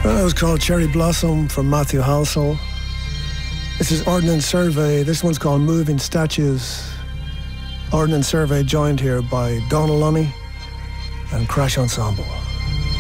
Well, that was called Cherry Blossom from Matthew Halsall. This is Ordnance Survey. This one's called Moving Statues. Ordnance Survey joined here by Donald Lunny and Crash Ensemble.